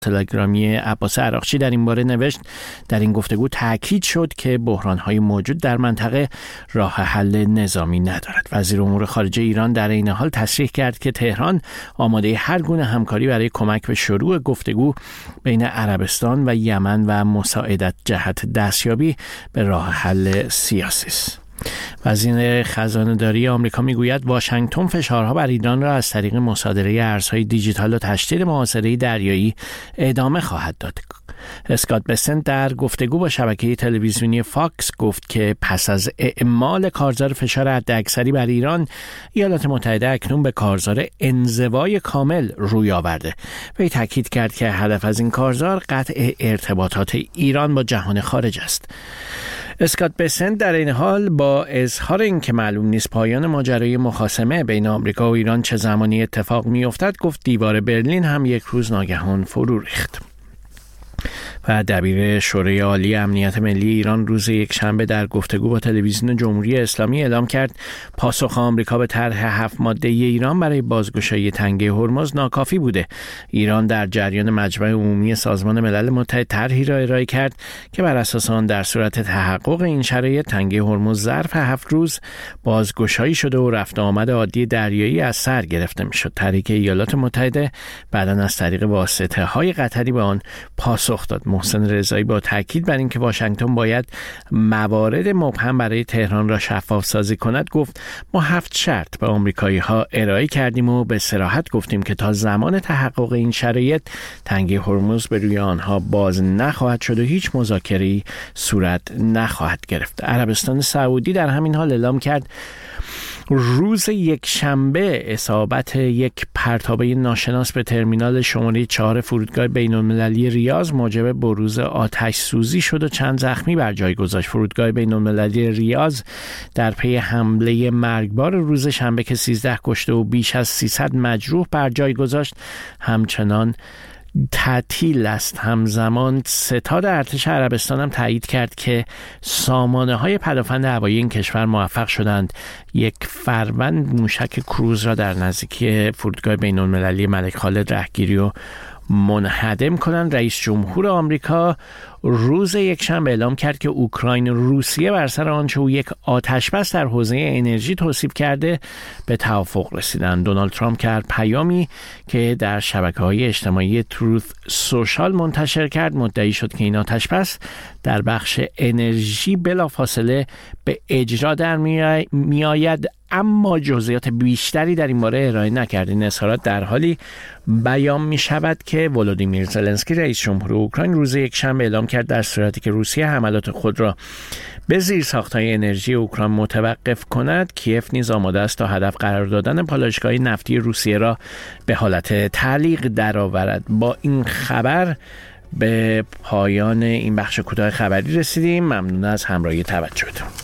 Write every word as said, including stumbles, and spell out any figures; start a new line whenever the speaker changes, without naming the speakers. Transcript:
تلگرامی عباس عراقچی در این باره نوشت: در این گفتگو تاکید شد که بحران‌های موجود در منطقه راه حل نظامی ندارد. وزیر امور خارجه ایران در این حال تصریح کرد که تهران آماده هر گونه همکاری برای کمک به شروع گفتگو بین عربستان و یمن و مساعدت جهت دستیابی به راه حل سیاسی است. وزیر خزانه‌داری آمریکا میگوید واشنگتن فشارها بر ایران را از طریق مصادره ارزهای دیجیتال و تشدید محاصره دریایی ادامه خواهد داد. اسکات بسنت در گفتگو با شبکه تلویزیونی فاکس گفت که پس از اعمال کارزار فشار حداکثری بر ایران، ایالات متحده اکنون به کارزار انزوای کامل روی آورده. وی تاکید کرد که هدف از این کارزار قطع ارتباطات ایران با جهان خارج است. اسکات بسنت در این حال با اظهار اینکه معلوم نیست پایان ماجرای مخاصمه بین آمریکا و ایران چه زمانی اتفاق می‌افتد، گفت دیوار برلین هم یک روز ناگهان فرو ریخت. و دبیر شورای عالی امنیت ملی ایران روز یکشنبه در گفتگو با تلویزیون جمهوری اسلامی اعلام کرد پاسخ آمریکا به طرح هفت ماده ایران برای بازگشایی تنگه هرمز ناکافی بوده. ایران در جریان مجمع عمومی سازمان ملل متحد طرحی را ارائه کرد که بر اساس آن در صورت تحقق این شرایط تنگه هرمز ظرف هفت روز بازگشایی شده و رفت آمد عادی دریایی از سر گرفته میشد. طرحی که ایالات متحده بعداً از طریق واسطه‌های قطری به آن پاسخ داد. محسن رضایی با تاکید بر اینکه واشنگتن باید موارد مبهم برای تهران را شفاف سازی کند گفت ما هفت شرط به آمریکایی‌ها ارائه کردیم و به صراحت گفتیم که تا زمان تحقق این شرایط تنگه هرمز به روی آنها باز نخواهد شد و هیچ مذاکره‌ای صورت نخواهد گرفت. عربستان سعودی در همین حال اعلام کرد روز یک شنبه اصابت یک پرتابه ناشناس به ترمینال شماره چهار فرودگاه بین‌المللی ریاض موجب بروز آتش سوزی شد و چند زخمی بر جای گذاشت. فرودگاه بین‌المللی ریاض در پی حمله مرگبار روز شنبه که سیزده کشته و بیش از سیصد مجروح بر جای گذاشت همچنان تعطیل است. همزمان ستاد ارتش عربستان هم تایید کرد که سامانه های پدافند هوایی این کشور موفق شدند یک فروند موشک کروز را در نزدیکی فرودگاه بین المللی ملک خالد رهگیری و منهدم کنند. رئیس جمهور آمریکا روز یکشنبه اعلام کرد که اوکراین روسیه بر سر آنچه او یک آتشبس در حوزه انرژی توصیف کرده به توافق رسیدند. دونالد ترامپ کرد پیامی که در شبکه‌های اجتماعی تروث سوشال منتشر کرد مدعی شد که این آتشبس در بخش انرژی بلافاصله به اجرا در می آید، اما جزئیات بیشتری در این باره ارائه نکرد. این اظهارات در حالی بیان می شود که ولودیمیر زلنسکی رئیس جمهور اوکراین روز یکشنبه اعلام کرد در صورتی که روسیه حملات خود را به زیرساخت‌های انرژی اوکراین متوقف کند، کیف نیز آماده است تا هدف قرار دادن پالایشگاه نفتی روسیه را به حالت تعلیق درآورد. با این خبر به پایان این بخش کوتاه خبری رسیدیم. ممنون از همراهی توجهتون.